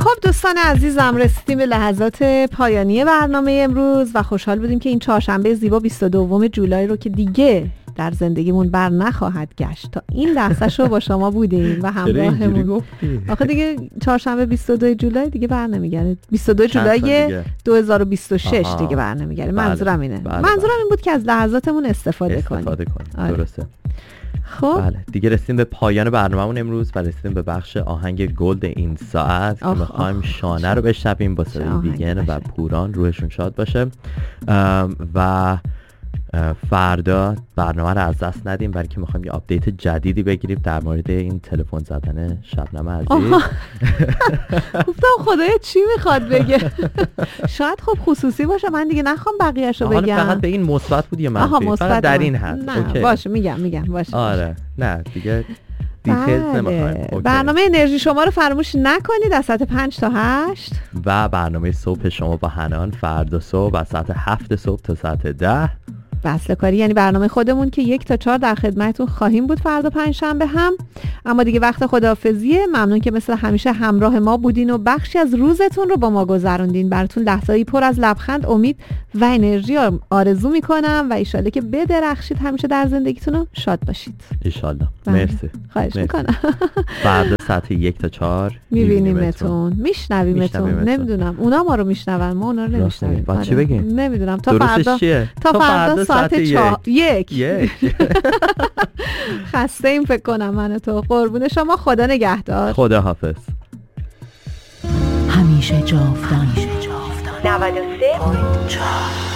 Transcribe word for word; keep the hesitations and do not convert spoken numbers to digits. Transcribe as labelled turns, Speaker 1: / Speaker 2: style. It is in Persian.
Speaker 1: خب دوستان عزیزم، رسیدیم به لحظات پایانی برنامه امروز و خوشحال بودیم که این چهارشنبه زیبا بیست و دوم جولای رو که دیگه در زندگیمون بر نخواهد گشت تا این لحظه‌شو با شما بودیم و همراهمون. آخه دیگه چهارشنبه بیست و دو جولای دیگه بر نمیگرده، بیست و دو جولای دو هزار و بیست و شش دیگه بر نمیگرده. منظورم اینه،
Speaker 2: بله
Speaker 1: منظورم
Speaker 2: بله.
Speaker 1: این بود که از لحظاتمون استفاده,
Speaker 2: استفاده کنیم.
Speaker 1: آره.
Speaker 2: درسته.
Speaker 1: خب
Speaker 2: بله دیگه رسیدیم به پایان برنامه‌مون امروز و رسیدیم به بخش آهنگ گلد این ساعت که می‌خوایم شانه رو بشنویم با صدای ویگن و پوران، روحشون شاد باشه. و فردا برنامه رو از دست ندیم، برای که می‌خوایم یه آپدیت جدیدی بگیریم در مورد این تلفن زدن شبنم عزیز.
Speaker 1: گفتم خدایا چی میخواد بگه. شاید خب خصوصی باشه، من دیگه نخوام بقیه‌شو بگم.
Speaker 2: فقط به این مثبت بود یا منفی؟ فقط در این حد.
Speaker 1: نه باشه میگم میگم باشه.
Speaker 2: آره نه دیگه دیتیلز نمیخوایم.
Speaker 1: برنامه انرژی شما رو فراموش نکنید از ساعت پنج تا هشت
Speaker 2: و برنامه صبح شما با حنان فردا صبح از ساعت هفت صبح تا ساعت ده.
Speaker 1: وصل کاری یعنی برنامه خودمون که یک تا چهار در خدمتتون خواهیم بود فردا پنجشنبه هم. اما دیگه وقت خداحافظیه. ممنون که مثل همیشه همراه ما بودین و بخشی از روزتون رو با ما گذروندین. براتون لحظه‌ای پر از لبخند، امید و انرژی آرزو میکنم و ایشالله که بدرخشید همیشه در زندگیتون و شاد باشید.
Speaker 2: ایشالله. مرسی.
Speaker 1: خواهش میکنم.
Speaker 2: فردا ساعت یک تا چهار
Speaker 1: میبینیمتون، میشنویمتون. نمیدونم اونا ما رو میشنون، ما اونا رو نمیشنویم.
Speaker 2: با چی بگیم؟
Speaker 1: نمیدونم. تا فردا تا فردا ساعت چهار یک خسته ایم فکر کنم من تو. قربون شما، خدا نگهدار.
Speaker 2: خدا حافظ.
Speaker 3: همیشه جاودان نود و سه و چهار